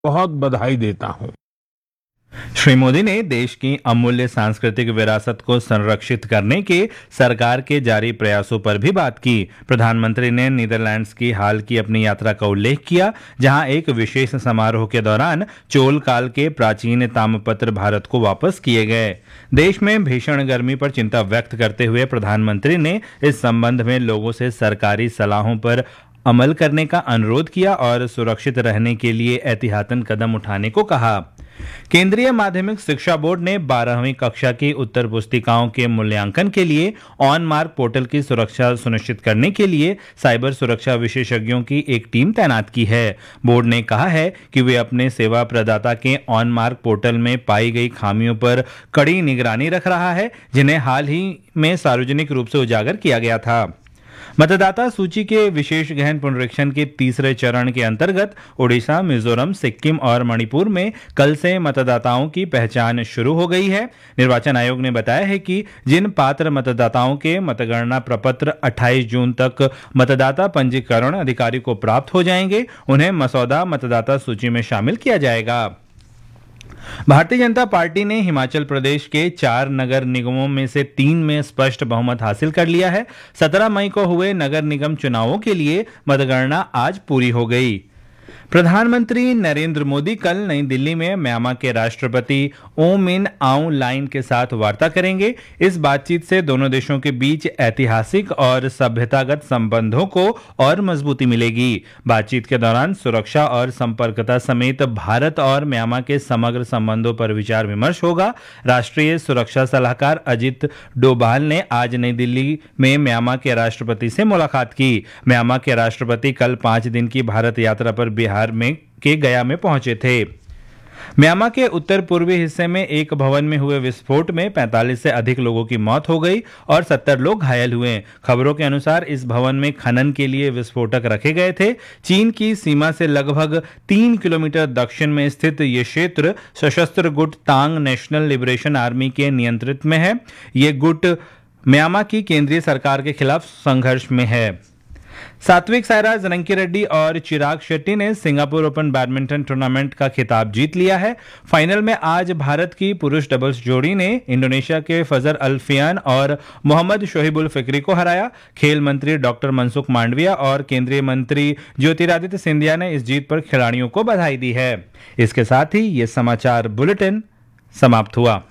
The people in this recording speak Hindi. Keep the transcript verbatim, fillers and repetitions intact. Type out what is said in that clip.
बहुत बधाई देता हूँ। श्री मोदी ने देश की अमूल्य सांस्कृतिक विरासत को संरक्षित करने के सरकार के जारी प्रयासों पर भी बात की। प्रधानमंत्री ने नीदरलैंड्स की हाल की अपनी यात्रा का उल्लेख किया, जहां एक विशेष समारोह के दौरान चोल काल के प्राचीन ताम्रपत्र भारत को वापस किए गए। देश में भीषण गर्मी पर चिंता व्यक्त करते हुए प्रधानमंत्री ने इस संबंध में लोगों से सरकारी सलाहों पर अमल करने का अनुरोध किया और सुरक्षित रहने के लिए एहतियातन कदम उठाने को कहा। केंद्रीय माध्यमिक शिक्षा बोर्ड ने बारहवीं कक्षा की उत्तर पुस्तिकाओं के मूल्यांकन के लिए ऑन मार्क पोर्टल की सुरक्षा सुनिश्चित करने के लिए साइबर सुरक्षा विशेषज्ञों की एक टीम तैनात की है। बोर्ड ने कहा है कि वे अपने सेवा प्रदाता के ऑन मार्क पोर्टल में पाई गई खामियों पर कड़ी निगरानी रख रहा है, जिन्हें हाल ही में सार्वजनिक रूप से उजागर किया गया था। मतदाता सूची के विशेष गहन पुनरीक्षण के तीसरे चरण के अंतर्गत ओडिशा, मिजोरम, सिक्किम और मणिपुर में कल से मतदाताओं की पहचान शुरू हो गई है। निर्वाचन आयोग ने बताया है कि जिन पात्र मतदाताओं के मतगणना प्रपत्र अट्ठाईस जून तक मतदाता पंजीकरण अधिकारी को प्राप्त हो जाएंगे, उन्हें मसौदा मतदाता सूची में शामिल किया जाएगा। भारतीय जनता पार्टी ने हिमाचल प्रदेश के चार नगर निगमों में से तीन में स्पष्ट बहुमत हासिल कर लिया है। सत्रह मई को हुए नगर निगम चुनावों के लिए मतगणना आज पूरी हो गई। प्रधानमंत्री नरेंद्र मोदी कल नई दिल्ली में म्यांमार के राष्ट्रपति ओ मिन आउंग लाइन के साथ वार्ता करेंगे। इस बातचीत से दोनों देशों के बीच ऐतिहासिक और सभ्यतागत संबंधों को और मजबूती मिलेगी। बातचीत के दौरान सुरक्षा और संपर्कता समेत भारत और म्यांमार के समग्र संबंधों पर विचार विमर्श होगा। राष्ट्रीय सुरक्षा सलाहकार अजित डोभाल ने आज नई दिल्ली में म्यांमार के राष्ट्रपति से मुलाकात की। म्यांमार के राष्ट्रपति कल पांच दिन की भारत यात्रा पर बिहार में के गया में पहुंचे थे। म्यांमार के उत्तर पूर्वी हिस्से में एक भवन में हुए विस्फोट में पैंतालीस से अधिक लोगों की मौत हो गई और सत्तर लोग घायल हुए। खबरों के अनुसार इस भवन में खनन के लिए विस्फोटक रखे गए थे। चीन की सीमा से लगभग तीन किलोमीटर दक्षिण में स्थित ये क्षेत्र सशस्त्र गुट तांग नेशनल लिबरेशन आर्मी के नियंत्रित में है। ये गुट म्यांमार की केंद्रीय सरकार के खिलाफ संघर्ष में है। सात्विक साईराज रंकीरेड्डी और चिराग शेट्टी ने सिंगापुर ओपन बैडमिंटन टूर्नामेंट का खिताब जीत लिया है। फाइनल में आज भारत की पुरुष डबल्स जोड़ी ने इंडोनेशिया के फजर अल्फियान और मोहम्मद शोहिबुल फिक्री को हराया। खेल मंत्री डॉक्टर मनसुख मांडविया और केंद्रीय मंत्री ज्योतिरादित्य सिंधिया ने इस जीत पर खिलाड़ियों को बधाई दी है। इसके साथ ही ये समाचार बुलेटिन समाप्त हुआ।